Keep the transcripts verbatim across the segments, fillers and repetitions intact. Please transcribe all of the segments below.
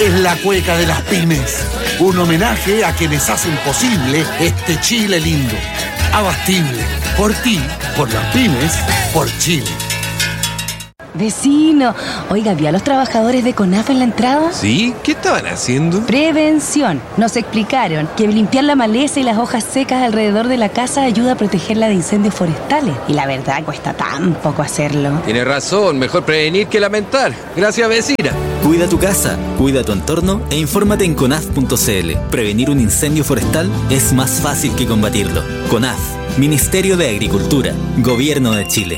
es la cueca de las pymes. Un homenaje a quienes hacen posible este Chile lindo. Abastible. Por ti, por las pymes, por Chile. Vecino, oiga, ¿vio a los trabajadores de CONAF en la entrada? ¿Sí? ¿Qué estaban haciendo? Prevención. Nos explicaron que limpiar la maleza y las hojas secas alrededor de la casa ayuda a protegerla de incendios forestales. Y la verdad, cuesta tan poco hacerlo. Tiene razón, mejor prevenir que lamentar. Gracias, vecina. Cuida tu casa, cuida tu entorno e infórmate en conaf punto c l. Prevenir un incendio forestal es más fácil que combatirlo. CONAF, Ministerio de Agricultura, Gobierno de Chile.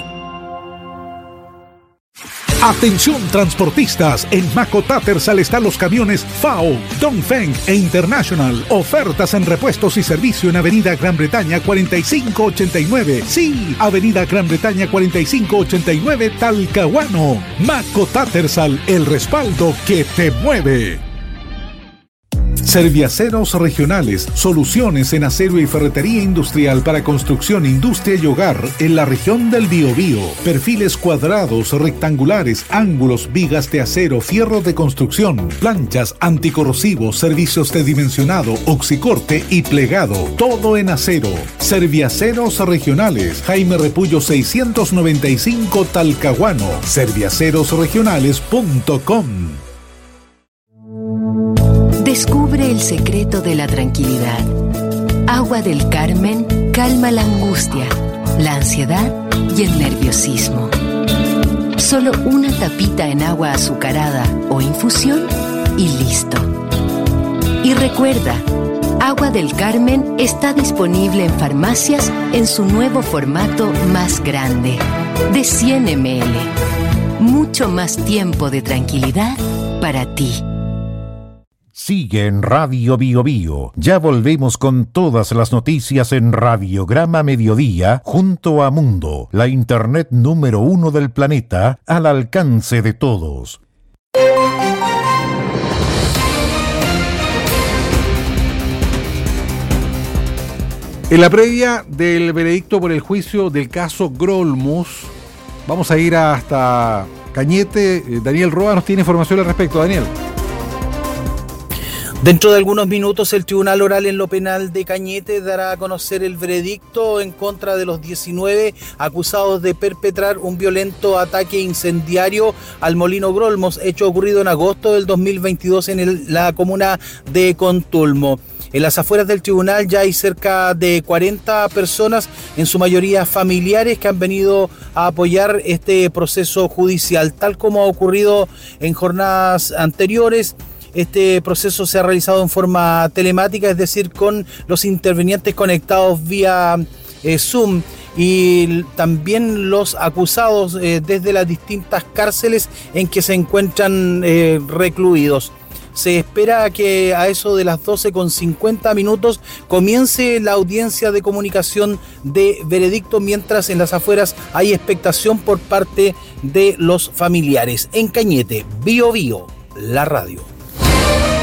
Atención transportistas, en Maco Tattersall están los camiones F A O, Dongfeng e International. Ofertas en repuestos y servicio en Avenida Gran Bretaña cuarenta y cinco ochenta y nueve. Sí, Avenida Gran Bretaña cuarenta y cinco ochenta y nueve, Talcahuano. Maco Tattersall, el respaldo que te mueve. Serviaceros Regionales, soluciones en acero y ferretería industrial para construcción, industria y hogar en la región del Biobío. Perfiles cuadrados, rectangulares, ángulos, vigas de acero, fierro de construcción, planchas, anticorrosivos, servicios de dimensionado, oxicorte y plegado. Todo en acero. Serviaceros Regionales, Jaime Repullo seiscientos noventa y cinco, Talcahuano. serviaceros regionales punto com. Descubre el secreto de la tranquilidad. Agua del Carmen calma la angustia, la ansiedad y el nerviosismo. Solo una tapita en agua azucarada o infusión y listo. Y recuerda, Agua del Carmen está disponible en farmacias en su nuevo formato más grande, de cien mililitros. Mucho más tiempo de tranquilidad para ti. Sigue en Radio Bio Bio. Ya volvemos con todas las noticias en Radiograma Mediodía junto a Mundo, la internet número uno del planeta, al alcance de todos. En la previa del veredicto por el juicio del caso Grolmus, vamos a ir hasta Cañete. Daniel Roa nos tiene información al respecto. Daniel. Dentro de algunos minutos, el Tribunal Oral en lo Penal de Cañete dará a conocer el veredicto en contra de los diecinueve acusados de perpetrar un violento ataque incendiario al Molino Grolmus, hecho ocurrido en agosto del dos mil veintidós en el, la comuna de Contulmo. En las afueras del tribunal ya hay cerca de cuarenta personas, en su mayoría familiares, que han venido a apoyar este proceso judicial. Tal como ha ocurrido en jornadas anteriores, este proceso se ha realizado en forma telemática, es decir, con los intervinientes conectados vía eh, Zoom, y también los acusados eh, desde las distintas cárceles en que se encuentran eh, recluidos. Se espera que a eso de las doce con cincuenta minutos comience la audiencia de comunicación de veredicto, mientras en las afueras hay expectación por parte de los familiares. En Cañete, Bio Bio, la radio.